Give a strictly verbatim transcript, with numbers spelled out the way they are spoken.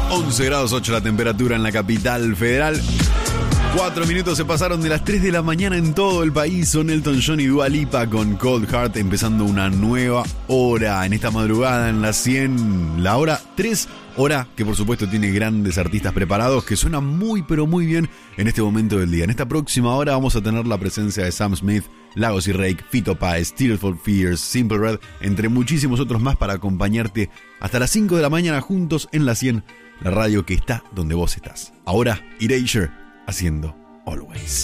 once grados ocho la temperatura en la capital federal. Cuatro minutos se pasaron de las tres de la mañana en todo el país. Son Elton John y Dua Lipa con Cold Heart, empezando una nueva hora en esta madrugada en la cien. La hora tres, hora que por supuesto tiene grandes artistas preparados, que suena muy pero muy bien en este momento del día. En esta próxima hora vamos a tener la presencia de Sam Smith, Lagos y Rake, Fito Páez, Tears for Fears, Simple Red, entre muchísimos otros más para acompañarte hasta las cinco de la mañana juntos en la cien, la radio que está donde vos estás. Ahora, Erasure haciendo Always.